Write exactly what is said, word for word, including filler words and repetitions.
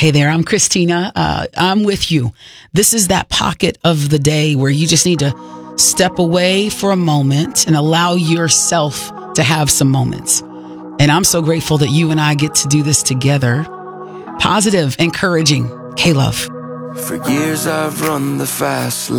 Hey there, I'm Christina. Uh, I'm with you. This is that pocket of the day where you just need to step away for a moment and allow yourself to have some moments. And I'm so grateful that you and I get to do this together. Positive, encouraging, K-Love. For years I've run the fast lane.